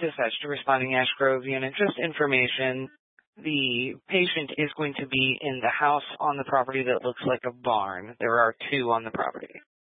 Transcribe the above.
Dispatch to Responding Ash Grove Unit. Just information, the patient is going to be in the house on the property that looks like a barn. There are two on the property.